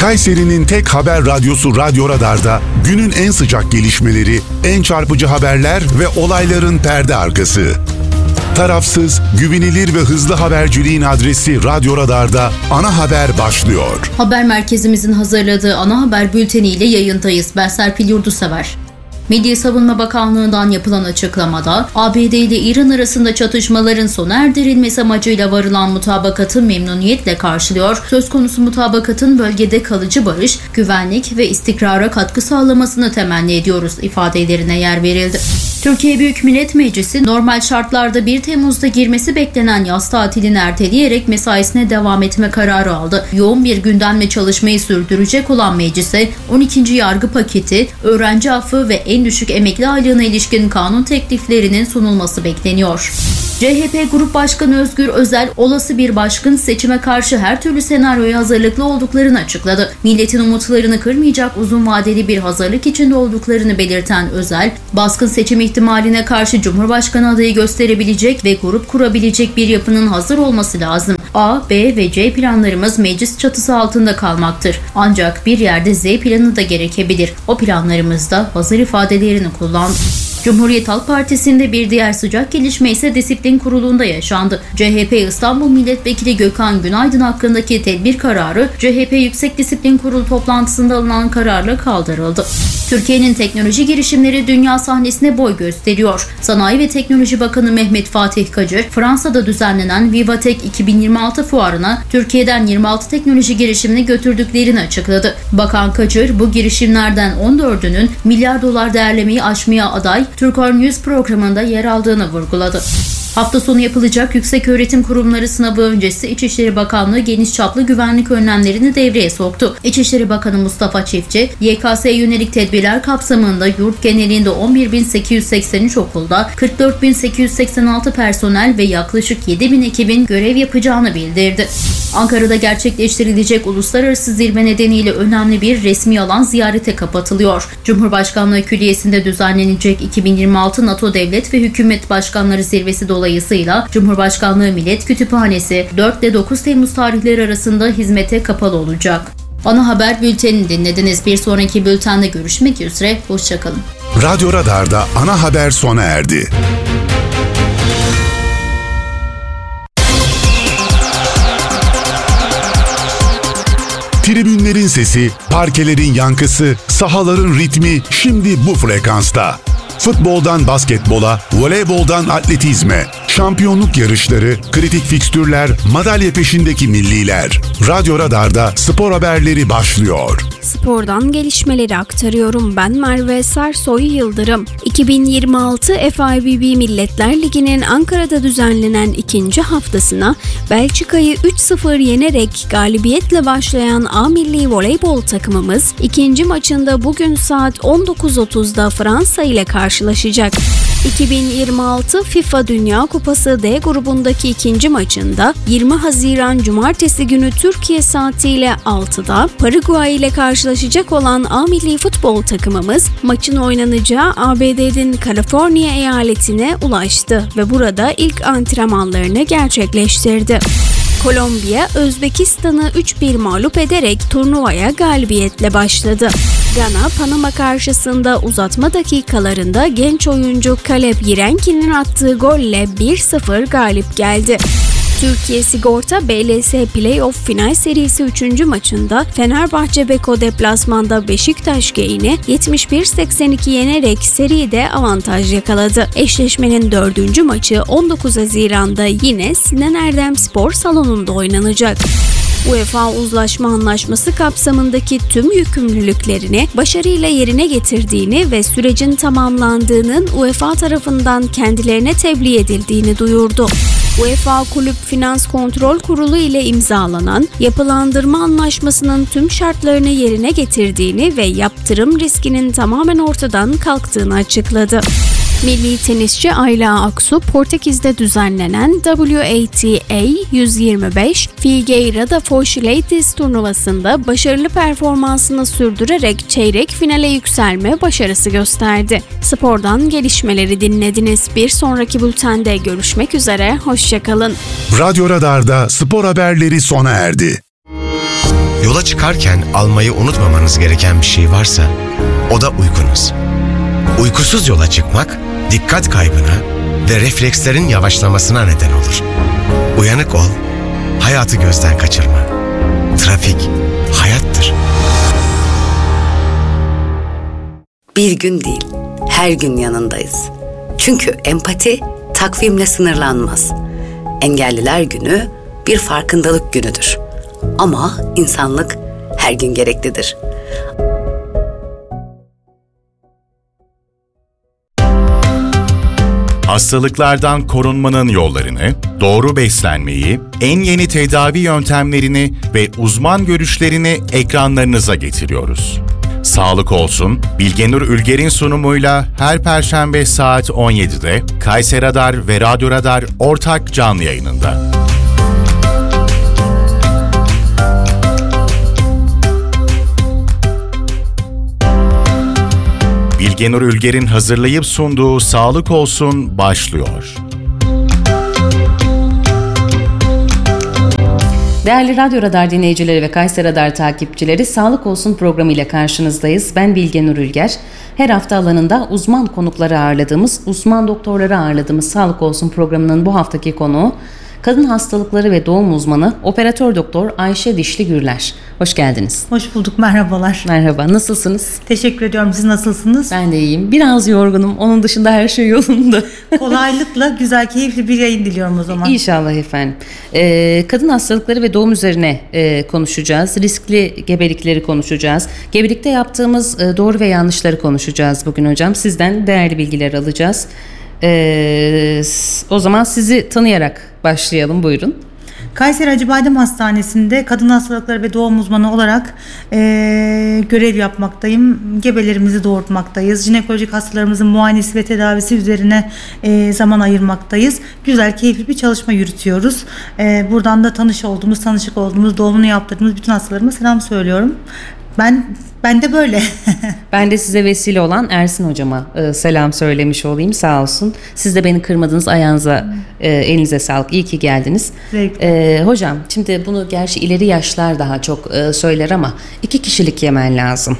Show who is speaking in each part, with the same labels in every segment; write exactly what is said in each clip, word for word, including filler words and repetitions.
Speaker 1: Kayseri'nin tek haber radyosu Radyo Radar'da günün en sıcak gelişmeleri, en çarpıcı haberler ve olayların perde arkası. Tarafsız, güvenilir ve hızlı haberciliğin adresi Radyo Radar'da Ana Haber başlıyor.
Speaker 2: Haber merkezimizin hazırladığı Ana Haber bülteniyle yayındayız. Ben Serpil Yurdusever. Milli Savunma Bakanlığı'ndan yapılan açıklamada, A B D ile İran arasında çatışmaların sona erdirilmesi amacıyla varılan mutabakatı memnuniyetle karşılıyor. Söz konusu mutabakatın bölgede kalıcı barış, güvenlik ve istikrara katkı sağlamasını temenni ediyoruz ifadelerine yer verildi. Türkiye Büyük Millet Meclisi normal şartlarda bir Temmuz'da girmesi beklenen yaz tatilini erteleyerek mesaisine devam etme kararı aldı. Yoğun bir gündemle çalışmayı sürdürecek olan meclise on ikinci yargı paketi, öğrenci affı ve en düşük emekli aylığına ilişkin kanun tekliflerinin sunulması bekleniyor. C H P Grup Başkanı Özgür Özel, olası bir başkan seçime karşı her türlü senaryoya hazırlıklı olduklarını açıkladı. Milletin umutlarını kırmayacak uzun vadeli bir hazırlık içinde olduklarını belirten Özel, baskın seçim ihtimaline karşı Cumhurbaşkanı adayı gösterebilecek ve grup kurabilecek bir yapının hazır olması lazım. A, B ve C planlarımız meclis çatısı altında kalmaktır. Ancak bir yerde Z planı da gerekebilir. O planlarımızda hazır ifadelerini kullandı. Cumhuriyet Halk Partisi'nde bir diğer sıcak gelişme ise disiplin kurulunda yaşandı. C H P İstanbul Milletvekili Gökhan Günaydın hakkındaki tedbir kararı C H P Yüksek Disiplin Kurulu toplantısında alınan kararla kaldırıldı. Türkiye'nin teknoloji girişimleri dünya sahnesine boy gösteriyor. Sanayi ve Teknoloji Bakanı Mehmet Fatih Kacır, Fransa'da düzenlenen Vivatech iki bin yirmi altı fuarına Türkiye'den yirmi altı teknoloji girişimini götürdüklerini açıkladı. Bakan Kacır, bu girişimlerden on dördünün milyar dolar değerlemeyi aşmaya aday Türkor News programında yer aldığını vurguladı. Hafta sonu yapılacak Yükseköğretim Kurumları sınavı öncesi İçişleri Bakanlığı geniş çaplı güvenlik önlemlerini devreye soktu. İçişleri Bakanı Mustafa Çiftçi, Y K S'ye yönelik tedbirler kapsamında yurt genelinde on bir bin sekiz yüz seksen üç okulda kırk dört bin sekiz yüz seksen altı personel ve yaklaşık yedi bin ekibin görev yapacağını bildirdi. Ankara'da gerçekleştirilecek uluslararası zirve nedeniyle önemli bir resmi alan ziyarete kapatılıyor. Cumhurbaşkanlığı Külliyesi'nde düzenlenecek iki bin yirmi altı NATO Devlet ve Hükümet Başkanları Zirvesi dolayısıyla Cumhurbaşkanlığı Millet Kütüphanesi dört ile dokuz Temmuz tarihleri arasında hizmete kapalı olacak. Ana Haber bültenini dinlediniz. Bir sonraki bültende görüşmek üzere. Hoşçakalın.
Speaker 1: Radyo Radar'da Ana Haber sona erdi. Tribünlerin sesi, parkelerin yankısı, sahaların ritmi şimdi bu frekansta. Futboldan basketbola, voleyboldan atletizme, şampiyonluk yarışları, kritik fikstürler, madalya peşindeki milliler. Radyo Radar'da spor haberleri başlıyor.
Speaker 3: Spordan gelişmeleri aktarıyorum. Ben Merve Sersoy Yıldırım. iki bin yirmi altı F I V B Milletler Ligi'nin Ankara'da düzenlenen ikinci haftasına Belçika'yı üç sıfır yenerek galibiyetle başlayan A Milli Voleybol takımımız ikinci maçında bugün saat on dokuz otuzda Fransa ile karşılaşacak. iki bin yirmi altı FIFA Dünya Kupası D grubundaki ikinci maçında yirmi Haziran Cumartesi günü Türkiye saatiyle altıda Paraguay ile karşılaşacak olan A Milli Futbol takımımız maçın oynanacağı A B D'nin Kaliforniya eyaletine ulaştı ve burada ilk antrenmanlarını gerçekleştirdi. Kolombiya, Özbekistan'ı üç bir mağlup ederek turnuvaya galibiyetle başladı. Gana, Panama karşısında uzatma dakikalarında genç oyuncu Caleb Yirenki'nin attığı golle bir sıfır galip geldi. Türkiye Sigorta B L S Playoff Final Serisi üçüncü maçında Fenerbahçe Beko deplasmanda Beşiktaş Geyini yetmiş bir seksen iki yenerek seride avantaj yakaladı. Eşleşmenin dördüncü maçı on dokuz Haziran'da yine Sinan Erdem Spor Salonu'nda oynanacak. UEFA Uzlaşma Anlaşması kapsamındaki tüm yükümlülüklerini başarıyla yerine getirdiğini ve sürecin tamamlandığının UEFA tarafından kendilerine tebliğ edildiğini duyurdu. UEFA Kulüp Finans Kontrol Kurulu ile imzalanan yapılandırma anlaşmasının tüm şartlarını yerine getirdiğini ve yaptırım riskinin tamamen ortadan kalktığını açıkladı. Milli tenisçi Ayla Aksu, Portekiz'de düzenlenen W A T A yüz yirmi beş Figueira da Foz Ladies turnuvasında başarılı performansını sürdürerek çeyrek finale yükselme başarısı gösterdi. Spordan gelişmeleri dinlediniz. Bir sonraki bültende görüşmek üzere, hoşçakalın.
Speaker 1: Radyo Radar'da spor haberleri sona erdi.
Speaker 4: Yola çıkarken almayı unutmamanız gereken bir şey varsa o da uykunuz. Uykusuz yola çıkmak dikkat kaybına ve reflekslerin yavaşlamasına neden olur. Uyanık ol, hayatı gözden kaçırma. Trafik hayattır.
Speaker 5: Bir gün değil, her gün yanındayız. Çünkü empati takvimle sınırlanmaz. Engelliler Günü bir farkındalık günüdür. Ama insanlık her gün gereklidir.
Speaker 1: Hastalıklardan korunmanın yollarını, doğru beslenmeyi, en yeni tedavi yöntemlerini ve uzman görüşlerini ekranlarınıza getiriyoruz. Sağlık olsun, Bilgenur Ülger'in sunumuyla her Perşembe saat on yedide Kayseri Radar ve Radyo Radar ortak canlı yayınında. Bilgenur Ülger'in hazırlayıp sunduğu Sağlık Olsun başlıyor.
Speaker 6: Değerli Radyo Radar dinleyicileri ve Kayseri Radar takipçileri, Sağlık Olsun programıyla karşınızdayız. Ben Bilgenur Ülger. Her hafta alanında uzman konukları ağırladığımız, uzman doktorları ağırladığımız Sağlık Olsun programının bu haftaki konuğu kadın hastalıkları ve doğum uzmanı operatör doktor Ayşe Dişli Gürler. Hoş geldiniz.
Speaker 7: Hoş bulduk, merhabalar.
Speaker 6: Merhaba, nasılsınız?
Speaker 7: Teşekkür ediyorum, siz nasılsınız?
Speaker 6: Ben de iyiyim. Biraz yorgunum, onun dışında her şey yolunda.
Speaker 7: Kolaylıkla güzel, keyifli bir yayın diliyorum o zaman.
Speaker 6: İnşallah efendim. Ee, kadın hastalıkları ve doğum üzerine e, konuşacağız. Riskli gebelikleri konuşacağız. Gebelikte yaptığımız e, doğru ve yanlışları konuşacağız bugün hocam. Sizden değerli bilgiler alacağız. Ee, o zaman sizi tanıyarak başlayalım, buyurun.
Speaker 7: Kayseri Acıbadem Hastanesi'nde kadın hastalıkları ve doğum uzmanı olarak e, görev yapmaktayım. Gebelerimizi doğurtmaktayız. Jinekolojik hastalarımızın muayenesi ve tedavisi üzerine e, zaman ayırmaktayız. Güzel, keyifli bir çalışma yürütüyoruz. E, buradan da tanış olduğumuz, tanışık olduğumuz, doğumunu yaptırdığımız bütün hastalarıma selam söylüyorum. Ben ben de böyle.
Speaker 6: Ben de size vesile olan Ersin hocama e, selam söylemiş olayım, sağ olsun. Siz de beni kırmadınız, ayağınıza, e, elinize sağlık. İyi ki geldiniz. E, hocam şimdi bunu gerçi ileri yaşlar daha çok e, söyler ama iki kişilik yemen lazım.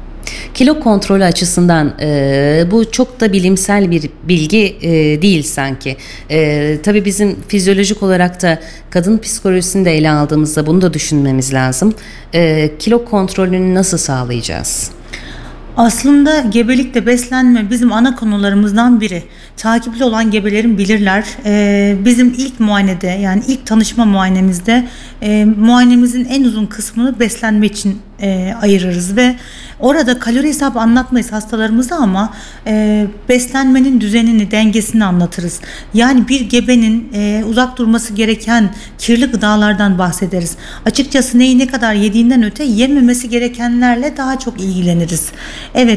Speaker 6: Kilo kontrolü açısından e, bu çok da bilimsel bir bilgi e, değil sanki. E, tabii bizim fizyolojik olarak da kadın psikolojisini de ele aldığımızda bunu da düşünmemiz lazım. E, kilo kontrolünü nasıl sağlayacağız?
Speaker 7: Aslında gebelikte beslenme bizim ana konularımızdan biri. Takipli olan gebelerin bilirler. Ee, bizim ilk muayenede, yani ilk tanışma muayenemizde e, muayenemizin en uzun kısmını beslenme için e, ayırırız ve orada kalori hesabı anlatmayız hastalarımıza ama e, beslenmenin düzenini, dengesini anlatırız. Yani bir gebenin e, uzak durması gereken kirli gıdalardan bahsederiz. Açıkçası neyi ne kadar yediğinden öte yememesi gerekenlerle daha çok ilgileniriz. Evet,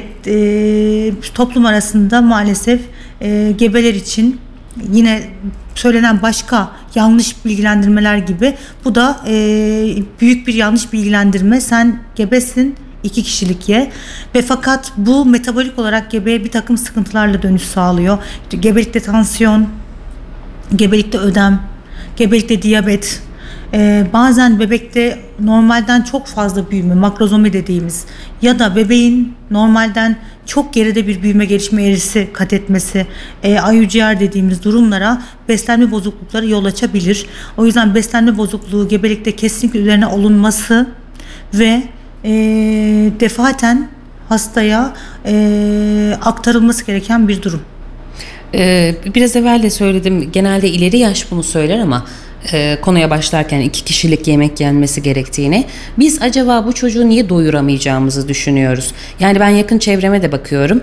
Speaker 7: e, toplum arasında maalesef e, gebeler için yine söylenen başka yanlış bilgilendirmeler gibi bu da e, büyük bir yanlış bilgilendirme. Sen gebesin, iki kişilik ye ve fakat bu metabolik olarak gebeye bir takım sıkıntılarla dönüş sağlıyor. İşte gebelikte tansiyon, gebelikte ödem, gebelikte diyabet, Ee, bazen bebekte normalden çok fazla büyüme, makrozomi dediğimiz ya da bebeğin normalden çok geride bir büyüme gelişme eğrisi kat etmesi, e, I U G R dediğimiz durumlara beslenme bozuklukları yol açabilir. O yüzden beslenme bozukluğu gebelikte kesinlikle üzerine alınması ve e, defaten hastaya e, aktarılması gereken bir durum.
Speaker 6: Ee, biraz evvel de söyledim, genelde ileri yaş bunu söyler ama e, konuya başlarken iki kişilik yemek yenmesi gerektiğini, biz acaba bu çocuğu niye doyuramayacağımızı düşünüyoruz. Yani ben yakın çevreme de bakıyorum,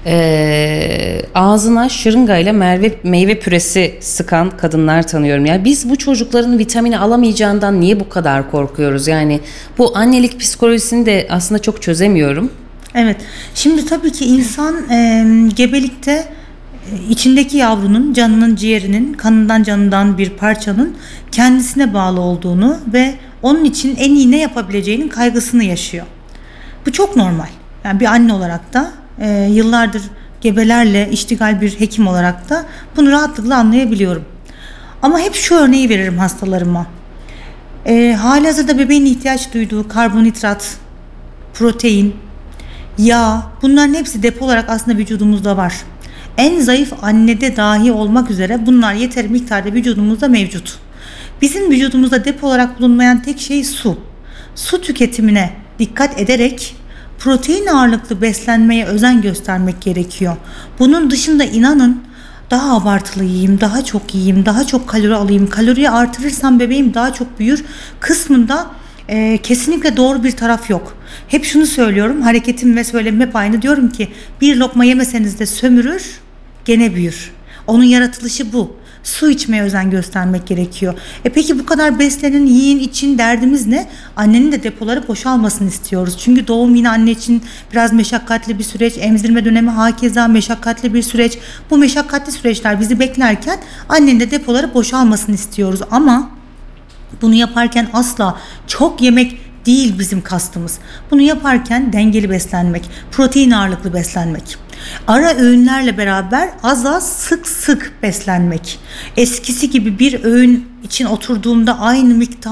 Speaker 6: e, ağzına şırıngayla meyve, meyve püresi sıkan kadınlar tanıyorum. Yani biz bu çocukların vitamini alamayacağından niye bu kadar korkuyoruz? Yani bu annelik psikolojisini de aslında çok çözemiyorum.
Speaker 7: Evet, şimdi tabii ki insan e, gebelikte içindeki yavrunun, canının, ciğerinin, kanından canından bir parçanın kendisine bağlı olduğunu ve onun için en iyi ne yapabileceğinin kaygısını yaşıyor. Bu çok normal. Yani bir anne olarak da e, yıllardır gebelerle iştigal bir hekim olarak da bunu rahatlıkla anlayabiliyorum. Ama hep şu örneği veririm hastalarıma. E, halihazırda bebeğin ihtiyaç duyduğu karbonhidrat, protein, yağ, bunların hepsi depo olarak aslında vücudumuzda var. En zayıf annede dahi olmak üzere bunlar yeteri miktarda vücudumuzda mevcut. Bizim vücudumuzda depo olarak bulunmayan tek şey su. Su tüketimine dikkat ederek protein ağırlıklı beslenmeye özen göstermek gerekiyor. Bunun dışında inanın daha abartılı yiyeyim, daha çok yiyeyim, daha çok kalori alayım, kaloriyi artırırsam bebeğim daha çok büyür kısmında e, kesinlikle doğru bir taraf yok. Hep şunu söylüyorum, hareketim ve söylemim hep aynı, diyorum ki bir lokma yemeseniz de sömürür, gene büyür. Onun yaratılışı bu. Su içmeye özen göstermek gerekiyor. E peki bu kadar beslenin, yiyin, için derdimiz ne? Annenin de depoları boşalmasını istiyoruz. Çünkü doğum yine anne için biraz meşakkatli bir süreç. Emzirme dönemi hakeza meşakkatli bir süreç. Bu meşakkatli süreçler bizi beklerken annenin de depoları boşalmasını istiyoruz. Ama bunu yaparken asla çok yemek değil bizim kastımız. Bunu yaparken dengeli beslenmek, protein ağırlıklı beslenmek. Ara öğünlerle beraber az az sık sık beslenmek. Eskisi gibi bir öğün için oturduğumda aynı miktar